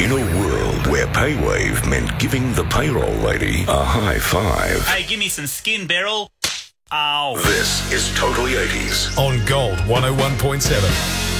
In a world where PayWave meant giving the payroll lady a high five. Hey, give me some skin, Beryl. Ow. This is Totally 80s. On Gold 101.7.